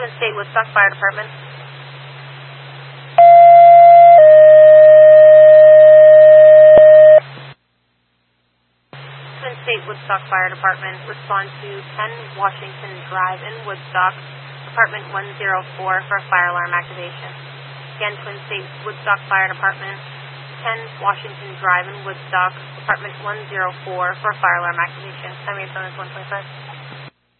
Twin State Woodstock Fire Department. Twin State Woodstock Fire Department, respond to 10 Washington Drive in Woodstock, Apartment 104 for fire alarm activation. Again, Twin State Woodstock Fire Department, 10 Washington Drive in Woodstock, Apartment 104 for fire alarm activation. Time is 1:25.